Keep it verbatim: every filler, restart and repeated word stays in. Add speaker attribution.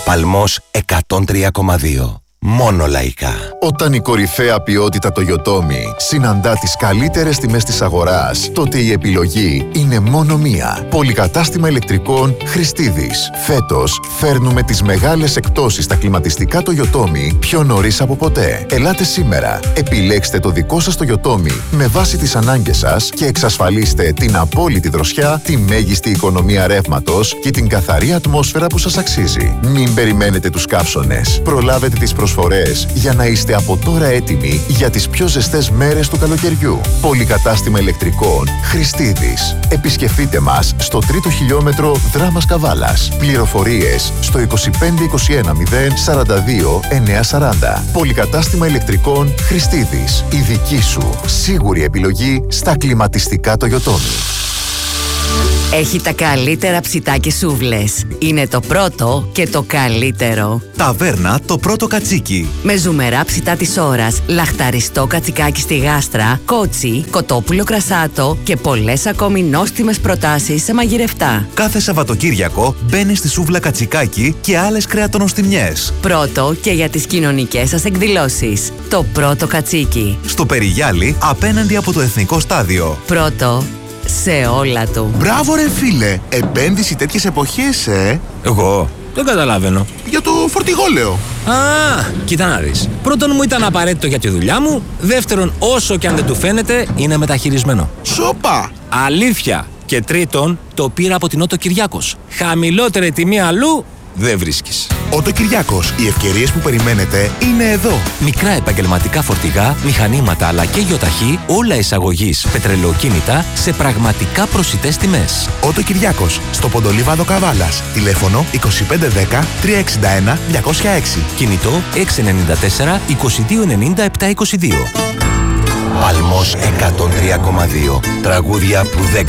Speaker 1: Παλμός εκατόν τρία κόμμα δύο. Μόνο λαϊκά.
Speaker 2: Όταν η κορυφαία ποιότητα Toyotomi συναντά τις καλύτερες τιμές της αγοράς, τότε η επιλογή είναι μόνο μία. Πολυκατάστημα ηλεκτρικών Χριστίδης. Φέτος φέρνουμε τις μεγάλες εκπτώσεις στα κλιματιστικά Toyotomi πιο νωρίς από ποτέ. Ελάτε σήμερα, επιλέξτε το δικό σας Toyotomi με βάση τις ανάγκες σας και εξασφαλίστε την απόλυτη δροσιά, τη μέγιστη οικονομία ρεύματος και την καθαρή ατμόσφαιρα που σας αξίζει. Μην περιμένετε τους καύσωνες. Προλάβετε τις προσφορές για να είστε από τώρα έτοιμοι για τις πιο ζεστές μέρες του καλοκαιριού. Πολυκατάστημα ηλεκτρικών Χριστίδης. Επισκεφτείτε μας στο τρίτο χιλιόμετρο Δράμας Καβάλας. Πληροφορίες στο είκοσι πέντε είκοσι ένα μηδέν σαράντα δύο εννιακόσια σαράντα. Πολυκατάστημα ηλεκτρικών Χριστίδης. Η δική σου σίγουρη επιλογή στα κλιματιστικά Toyotomi.
Speaker 3: Έχει τα καλύτερα ψητά και σούβλες. Είναι το πρώτο και το καλύτερο.
Speaker 4: Ταβέρνα το πρώτο κατσίκι.
Speaker 3: Με ζουμερά ψητά της ώρας, λαχταριστό κατσικάκι στη γάστρα, κότσι, κοτόπουλο κρασάτο και πολλές ακόμη νόστιμες προτάσεις σε μαγειρευτά.
Speaker 4: Κάθε Σαββατοκύριακο μπαίνει στη σούβλα κατσικάκι και άλλες κρεατονοστιμιές.
Speaker 3: Πρώτο και για τις κοινωνικές σας εκδηλώσεις. Το πρώτο κατσίκι.
Speaker 4: Στο Περιγιάλι, απέναντι από το Εθνικό Στάδιο.
Speaker 3: Πρώτο σε όλα του.
Speaker 5: Μπράβο ρε φίλε, επένδυση τέτοιες εποχές, ε.
Speaker 6: Εγώ δεν καταλαβαίνω.
Speaker 5: Για το φορτηγό λέω.
Speaker 6: Α, κοίτα να δεις. Πρώτον, μου ήταν απαραίτητο για τη δουλειά μου. Δεύτερον, όσο και αν δεν του φαίνεται, είναι μεταχειρισμένο.
Speaker 5: Σόπα!
Speaker 6: Αλήθεια. Και τρίτον, το πήρα από την Ότο Κυριάκος. Χαμηλότερη τιμή αλλού δεν βρίσκεις.
Speaker 5: Ότο Κυριάκος. Οι ευκαιρίες που περιμένετε είναι εδώ.
Speaker 6: Μικρά επαγγελματικά φορτηγά, μηχανήματα αλλά και γιοταχή, όλα εισαγωγής πετρελαιοκίνητα σε πραγματικά προσιτές τιμές.
Speaker 5: Ότο Κυριάκος. Στο Ποντολίβαδο Καβάλας. Τηλέφωνο είκοσι πέντε δέκα τριακόσια εξήντα ένα διακόσια έξι.
Speaker 6: Κινητό έξι εννιά τέσσερα είκοσι δύο ενενήντα επτακόσια είκοσι δύο.
Speaker 1: Παλμός εκατόν τρία κόμμα δύο. Τραγούδια που δεν